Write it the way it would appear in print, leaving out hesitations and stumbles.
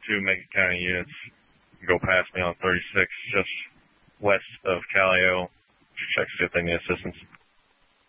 2 Macon County units go past me on 36 just west of Callio. Check to see if they need assistance.